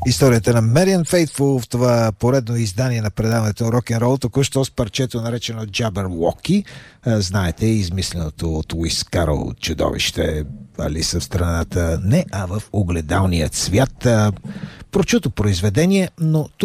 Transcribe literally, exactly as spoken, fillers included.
Историята на Marianne Faithfull в това поредно издание на предаването Рок-н-рол, току-що с парчето наречено Jabberwocky. Знаете, измисленото от Луис Карол чудовище Алиса в страната не, а в огледалният свят. Прочуто произведение, но тук